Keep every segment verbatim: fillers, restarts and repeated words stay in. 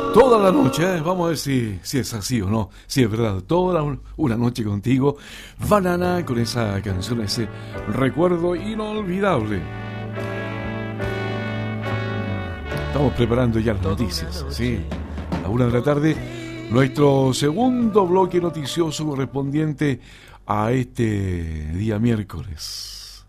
Toda la noche, ¿eh? Vamos a ver si, si es así o no, si es verdad. Toda una noche contigo, Banana, con esa canción, ese recuerdo inolvidable. Estamos preparando ya las noticias, sí. A la una de la tarde, nuestro segundo bloque noticioso correspondiente a este día miércoles.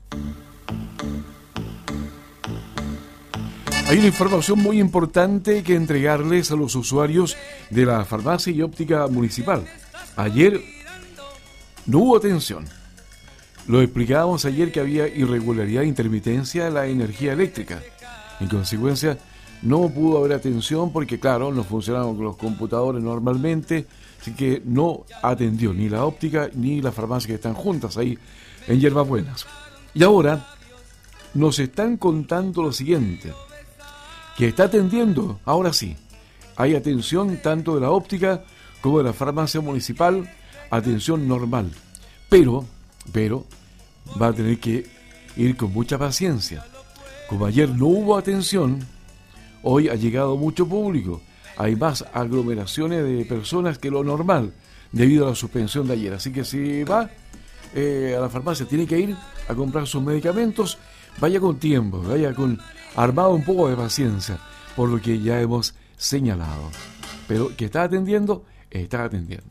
Hay una información muy importante que entregarles a los usuarios de la farmacia y óptica municipal. Ayer no hubo atención. Lo explicábamos ayer que había irregularidad e intermitencia en la energía eléctrica. En consecuencia, no pudo haber atención porque, claro, no funcionaban los computadores normalmente, así que no atendió ni la óptica ni la farmacia que están juntas ahí en Hierbas Buenas. Y ahora nos están contando lo siguiente, que está atendiendo, ahora sí, hay atención tanto de la óptica como de la farmacia municipal, atención normal, pero, pero, va a tener que ir con mucha paciencia. Como ayer no hubo atención, hoy ha llegado mucho público, hay más aglomeraciones de personas que lo normal, debido a la suspensión de ayer, así que si va eh, a la farmacia, tiene que ir a comprar sus medicamentos, vaya con tiempo, vaya con armado un poco de paciencia, por lo que ya hemos señalado. Pero que está atendiendo, está atendiendo.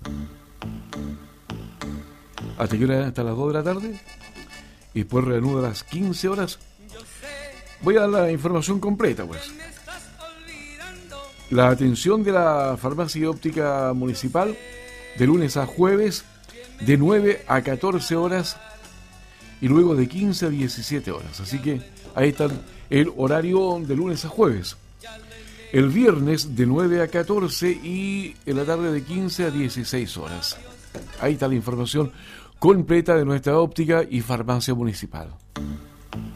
¿Hasta qué hora? Hasta las dos de la tarde. Y después reanuda a las quince horas. Voy a dar la información completa, pues. La atención de la farmacia óptica municipal de lunes a jueves de nueve a catorce horas y luego de quince a diecisiete horas. Así que ahí está el horario de lunes a jueves. El viernes de nueve a catorce y en la tarde de quince a dieciséis horas. Ahí está la información completa de nuestra óptica y farmacia municipal.